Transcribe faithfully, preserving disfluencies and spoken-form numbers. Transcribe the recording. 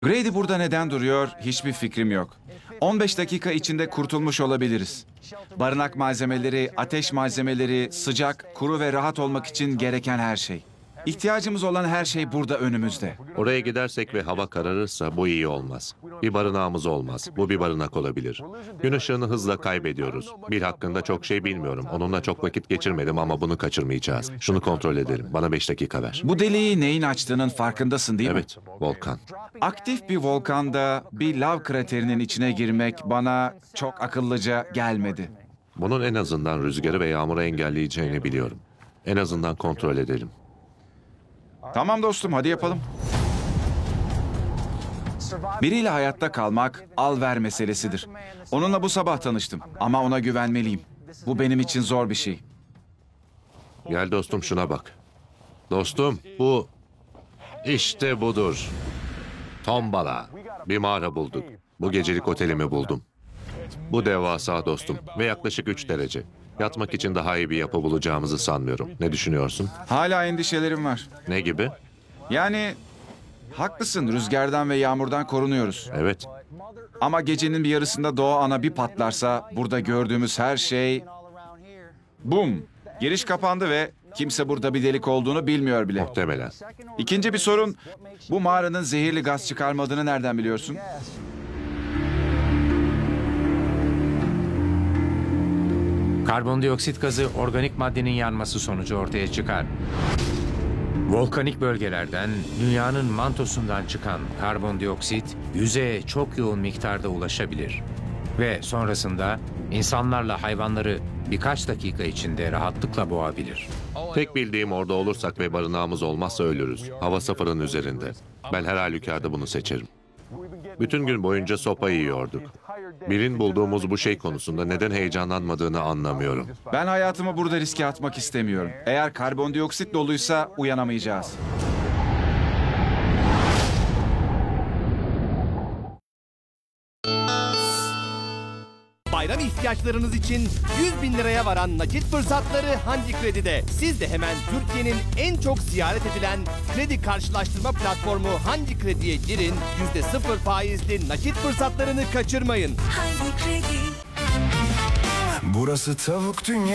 Grady burada neden duruyor hiçbir fikrim yok. on beş dakika içinde kurtulmuş olabiliriz. Barınak malzemeleri, ateş malzemeleri, sıcak, kuru ve rahat olmak için gereken her şey. İhtiyacımız olan her şey burada önümüzde. Oraya gidersek ve hava kararırsa bu iyi olmaz. Bir barınağımız olmaz. Bu bir barınak olabilir. Gün ışığını hızla kaybediyoruz. Bil hakkında çok şey bilmiyorum. Onunla çok vakit geçirmedim ama bunu kaçırmayacağız. Şunu kontrol edelim. Bana beş dakika ver. Bu deliği neyin açtığının farkındasın değil mi? Evet, volkan. Aktif bir volkanda bir lav kraterinin içine girmek bana çok akıllıca gelmedi. Bunun en azından rüzgarı ve yağmuru engelleyeceğini biliyorum. En azından kontrol edelim. Tamam dostum, hadi yapalım. Biriyle hayatta kalmak al-ver meselesidir. Onunla bu sabah tanıştım ama ona güvenmeliyim. Bu benim için zor bir şey. Gel dostum şuna bak. Dostum bu işte budur. Tombala. Bir mağara bulduk. Bu gecelik otelimi buldum. Bu devasa dostum ve yaklaşık üç derece. Yatmak için daha iyi bir yapı bulacağımızı sanmıyorum. Ne düşünüyorsun? Hala endişelerim var. Ne gibi? Yani haklısın, rüzgardan ve yağmurdan korunuyoruz. Evet. Ama gecenin bir yarısında doğa ana bir patlarsa burada gördüğümüz her şey... Bum! Giriş kapandı ve kimse burada bir delik olduğunu bilmiyor bile. Muhtemelen. İkinci bir sorun, bu mağaranın zehirli gaz çıkarmadığını nereden biliyorsun? Karbondioksit gazı organik maddenin yanması sonucu ortaya çıkar. Volkanik bölgelerden, dünyanın mantosundan çıkan karbondioksit yüzeye çok yoğun miktarda ulaşabilir. Ve sonrasında insanlarla hayvanları birkaç dakika içinde rahatlıkla boğabilir. Tek bildiğim orada olursak ve barınağımız olmazsa ölürüz. Hava sıfırın üzerinde. Ben her halükarda bunu seçerim. Bütün gün boyunca sopa yiyorduk. Bill'in bulduğumuz bu şey konusunda neden heyecanlanmadığını anlamıyorum. Ben hayatımı burada riske atmak istemiyorum. Eğer karbondioksit doluysa uyanamayacağız. Bayram ihtiyaçlarınız için yüz bin liraya varan nakit fırsatları Hangi Kredi'de. Siz de hemen Türkiye'nin en çok ziyaret edilen kredi karşılaştırma platformu Hangi Kredi'ye girin, yüzde sıfır faizli nakit fırsatlarını kaçırmayın. Hangi kredi? Burası tavuk dünya.